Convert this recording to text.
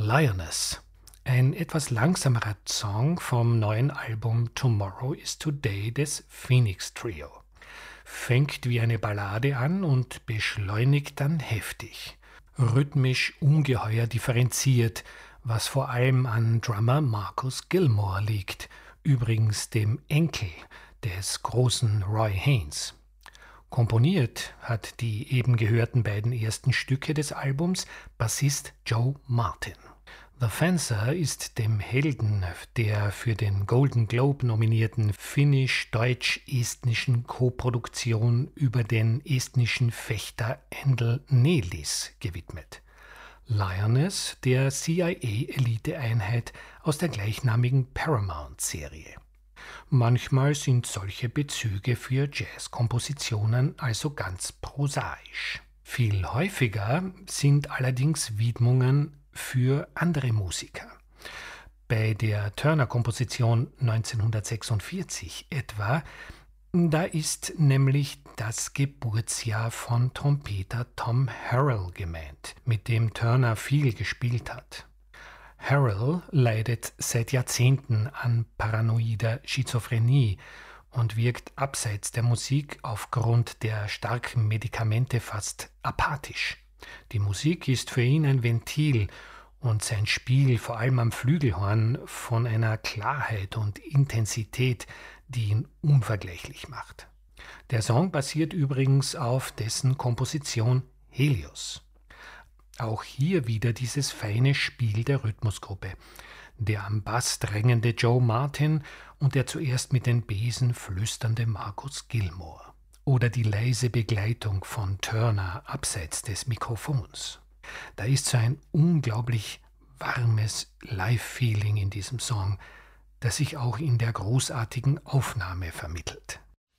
Lioness, ein etwas langsamerer Song vom neuen Album Tomorrow is Today des Phoenix Trio. Fängt wie eine Ballade an und beschleunigt dann heftig. Rhythmisch ungeheuer differenziert, was vor allem an Drummer Marcus Gilmore liegt, übrigens dem Enkel des großen Roy Haynes. Komponiert hat die eben gehörten beiden ersten Stücke des Albums Bassist Joe Martin. The Fencer ist dem Helden der für den Golden Globe nominierten finnisch-deutsch-estnischen Koproduktion über den estnischen Fechter Endel Nelis gewidmet. Lioness der CIA-Eliteeinheit aus der gleichnamigen Paramount-Serie. Manchmal sind solche Bezüge für Jazzkompositionen also ganz prosaisch. Viel häufiger sind allerdings Widmungen für andere Musiker. Bei der Turner-Komposition 1946 etwa, da ist nämlich das Geburtsjahr von Trompeter Tom Harrell gemeint, mit dem Turner viel gespielt hat. Harrell leidet seit Jahrzehnten an paranoider Schizophrenie und wirkt abseits der Musik aufgrund der starken Medikamente fast apathisch. Die Musik ist für ihn ein Ventil und sein Spiel, vor allem am Flügelhorn, von einer Klarheit und Intensität, die ihn unvergleichlich macht. Der Song basiert übrigens auf dessen Komposition Helios. Auch hier wieder dieses feine Spiel der Rhythmusgruppe. Der am Bass drängende Joe Martin und der zuerst mit den Besen flüsternde Marcus Gilmore. Oder die leise Begleitung von Turner abseits des Mikrofons. Da ist so ein unglaublich warmes Live-Feeling in diesem Song, das sich auch in der großartigen Aufnahme vermittelt.